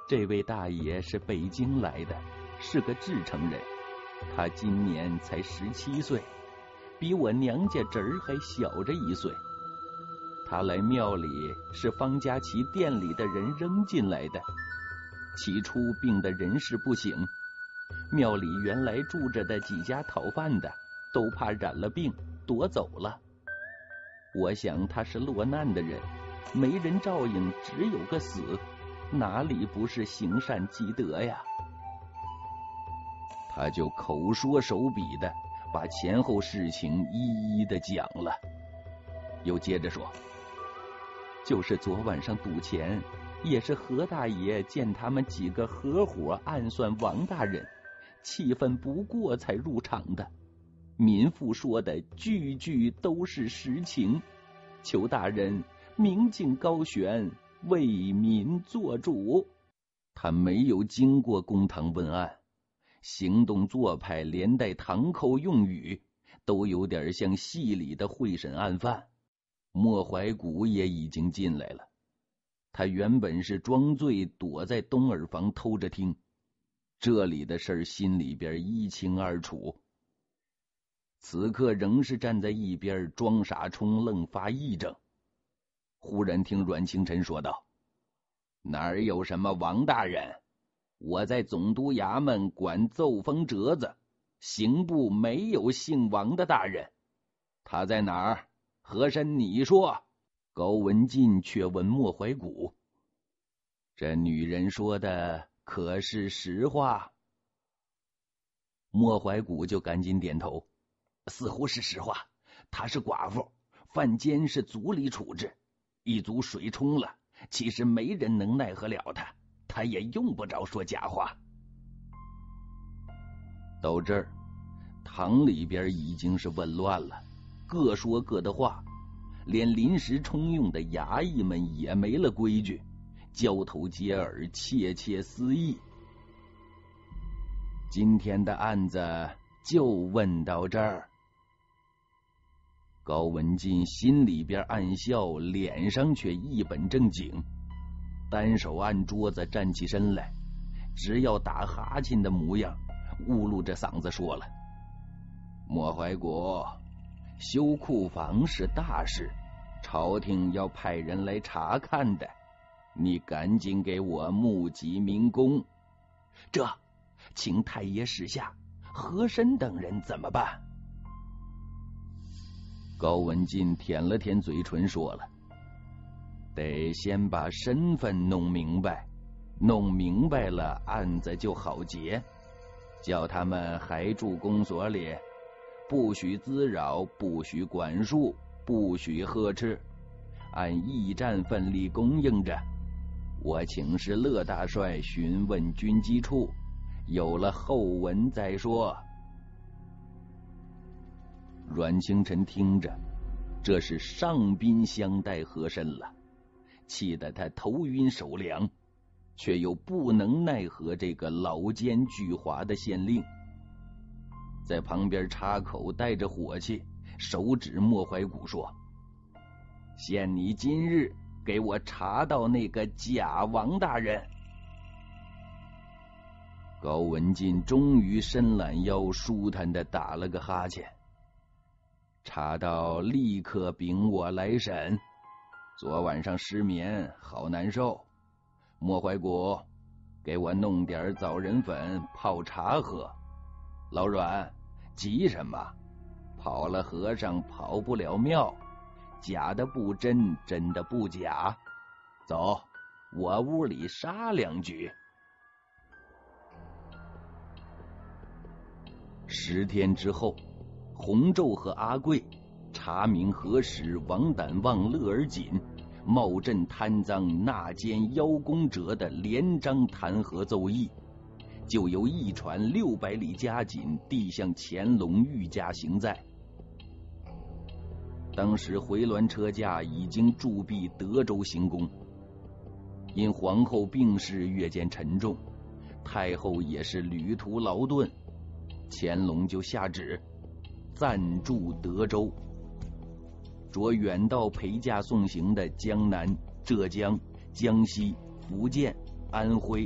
这位大爷是北京来的，是个至诚人，他今年才17岁，比我娘家侄儿还小着1岁。他来庙里是方家琪店里的人扔进来的，起初病得人事不省，庙里原来住着的几家讨饭的都怕染了病躲走了。我想他是落难的人，没人照应，只有个死，哪里不是行善积德呀？他就口说手笔的把前后事情一一的讲了，又接着说，就是昨晚上赌钱，也是何大爷见他们几个合伙暗算王大人，气愤不过才入场的。民妇说的句句都是实情，求大人明镜高悬，为民做主。他没有经过公堂问案，行动做派连带堂口用语都有点像戏里的会审案犯。莫怀古也已经进来了，他原本是装醉躲在东耳房偷着听，这里的事儿心里边一清二楚，此刻仍是站在一边装傻充愣发癔症。忽然听阮清晨说道，哪儿有什么王大人，我在总督衙门管奏风折子，刑部没有姓王的大人，他在哪儿？和珅你说。高文进却问莫怀古，这女人说的可是实话？莫怀古就赶紧点头，似乎是实话，她是寡妇，犯奸是族里处置，一族水冲了，其实没人能奈何了她，她也用不着说假话。到这儿，堂里边已经是紊乱了，各说各的话，连临时充用的衙役们也没了规矩，交头接耳，窃窃私议。今天的案子就问到这儿。高文进心里边暗笑，脸上却一本正经，单手按桌子站起身来，只要打哈欠的模样，呜噜着嗓子说了，莫怀古，修库房是大事，朝廷要派人来查看的，你赶紧给我募集民工。这请太爷示下，和珅等人怎么办？高文进舔了舔嘴唇说了，得先把身份弄明白，弄明白了案子就好结，叫他们还住公所里，不许滋扰，不许管束，不许呵斥，按驿站分例供应着。我请示乐大帅询问军机处，有了后文再说。阮清晨听着，这是上宾相待和珅了，气得他头晕手凉，却又不能奈何这个老奸巨猾的县令，在旁边插口带着火气，手指莫怀古说，限你今日给我查到那个假王大人。高文进终于伸懒腰，舒坦地打了个哈欠，查到立刻禀我来审，昨晚上失眠，好难受。莫怀古，给我弄点枣仁粉泡茶喝。老阮，急什么？跑了和尚跑不了庙，假的不真，真的不假。走，我屋里杀两局。10天之后，洪昼和阿贵查明何使王胆旺、乐而锦冒朕贪赃纳奸邀功者的连章弹劾奏议，就由驿传600里加紧递向乾隆御驾行在。当时回銮车驾已经驻跸德州行宫，因皇后病势越见沉重，太后也是旅途劳顿，乾隆就下旨暂驻德州，着远道陪驾送行的江南、浙江、江西、福建、安徽、